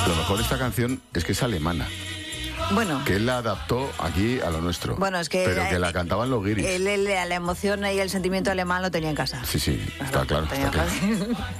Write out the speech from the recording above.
Lo mejor de esta canción es que es alemana. Bueno. Que él la adaptó aquí a lo nuestro. Bueno, es que... Pero que la cantaban los guiris. La emoción y el sentimiento alemán lo tenía en casa. Sí, está claro. Tenía Está claro.